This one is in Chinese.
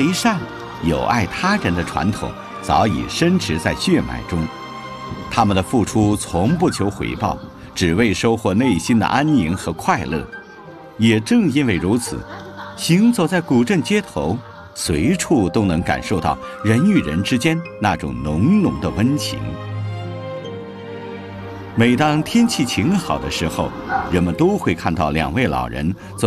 为善、友爱他人的传统早已深植在血脉中。他们的付出从不求回报，只为收获内心的安宁和快乐。也正因为如此，行走在古镇街头，随处都能感受到人与人之间那种浓浓的温情。每当天气晴好的时候，人们都会看到2位老人坐